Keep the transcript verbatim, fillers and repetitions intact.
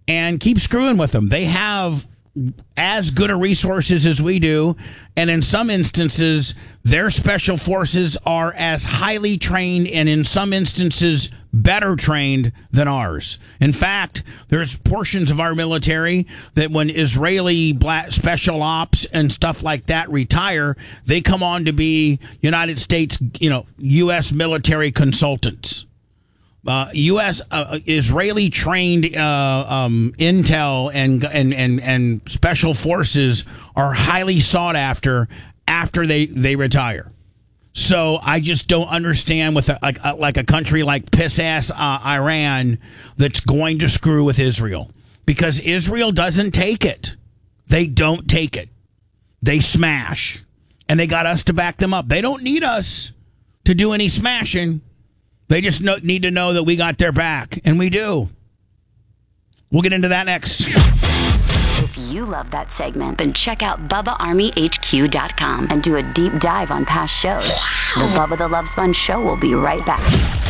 and keep screwing with them. They have as good a resources as we do, and in some instances, their special forces are as highly trained and in some instances better trained than ours. In fact, there's portions of our military that when Israeli black special ops and stuff like that retire, they come on to be United States, you know, U S military consultants. Uh, U S uh, Israeli trained uh, um, intel and, and and and special forces are highly sought after after they, they retire. So I just don't understand with a, like a, like a country like piss ass uh, Iran that's going to screw with Israel, because Israel doesn't take it. They don't take it. They smash, and they got us to back them up. They don't need us to do any smashing. They just know, need to know that we got their back, and we do. We'll get into that next. If you love that segment, then check out Bubba Army H Q dot com and do a deep dive on past shows. Wow. The Bubba the Love Sponge Show will be right back.